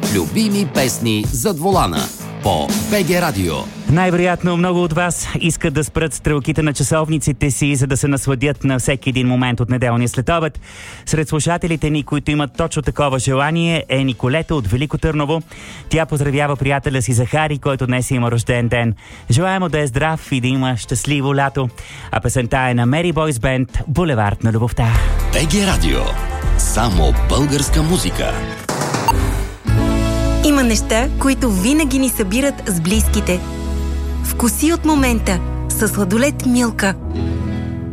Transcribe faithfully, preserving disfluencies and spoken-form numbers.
Любими песни зад волана по БГ Радио. Най-вероятно много от вас искат да спрат стрелките на часовниците си, за да се насладят на всеки един момент от неделния следобед. Сред слушателите ни, които имат точно такова желание, е Николета от Велико Търново. Тя поздравява приятеля си Захари, който днес има рожден ден. Желаем му да е здрав и да има щастливо лято. А песента е на Mary Boys Band "Булевард на любовта". БГ Радио. Само българска музика. Има неща, които винаги ни събират с близките. Вкуси от момента със сладолед Милка.